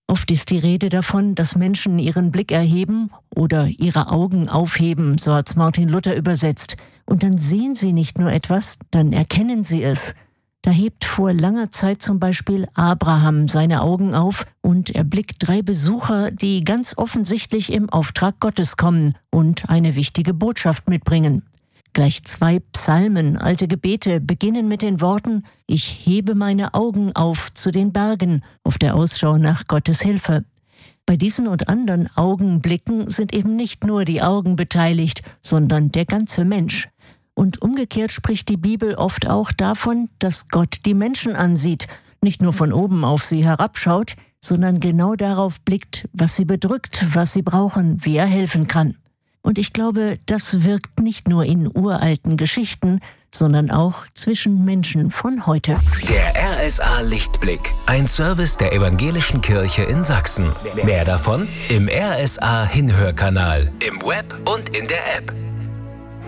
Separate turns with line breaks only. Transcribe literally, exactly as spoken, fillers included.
Oft ist die Rede davon, dass Menschen ihren Blick erheben oder ihre Augen aufheben, so hat's Martin Luther übersetzt. Und dann sehen sie nicht nur etwas, dann erkennen sie es. Da hebt vor langer Zeit zum Beispiel Abraham seine Augen auf und erblickt drei Besucher, die ganz offensichtlich im Auftrag Gottes kommen und eine wichtige Botschaft mitbringen. Gleich zwei Psalmen, alte Gebete, beginnen mit den Worten: Ich hebe meine Augen auf zu den Bergen, auf der Ausschau nach Gottes Hilfe. Bei diesen und anderen Augenblicken sind eben nicht nur die Augen beteiligt, sondern der ganze Mensch. Und umgekehrt spricht die Bibel oft auch davon, dass Gott die Menschen ansieht, nicht nur von oben auf sie herabschaut, sondern genau darauf blickt, was sie bedrückt, was sie brauchen, wie er helfen kann. Und ich glaube, das wirkt nicht nur in uralten Geschichten, sondern auch zwischen Menschen von heute.
Der R S A Lichtblick, ein Service der Evangelischen Kirche in Sachsen. Mehr davon im R S A Hinhörkanal, im Web und in der App.